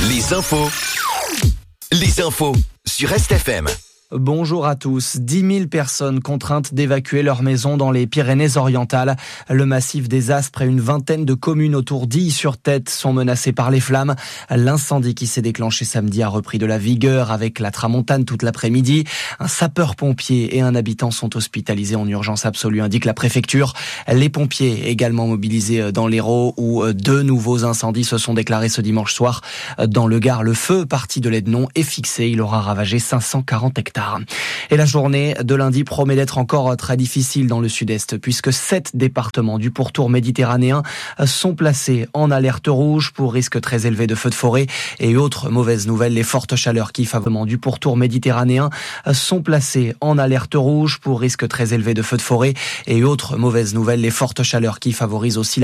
Les infos sur Est-FM. Bonjour à tous. 10 000 personnes contraintes d'évacuer leur maison dans les Pyrénées-Orientales. Le massif des Aspres et une vingtaine de communes autour d'Illy-sur-Tête sont menacées par les flammes. L'incendie qui s'est déclenché samedi a repris de la vigueur avec la tramontane toute l'après-midi. Un sapeur-pompier et un habitant sont hospitalisés en urgence absolue, indique la préfecture. Les pompiers également mobilisés dans l'Hérault où 2 nouveaux incendies se sont déclarés ce dimanche soir. Dans le Gard, le feu parti de l'Ednon est fixé. Il aura ravagé 540 hectares. Et la journée de lundi promet d'être encore très difficile dans le sud-est puisque 7 départements du pourtour méditerranéen sont placés en alerte rouge pour risque très élevé de feux de forêt. Et autre mauvaise nouvelle, les fortes chaleurs qui favorisent du pourtour méditerranéen sont placés en alerte rouge pour risque très élevé de feux de forêt. Et autre mauvaise nouvelle, les fortes chaleurs qui favorisent aussi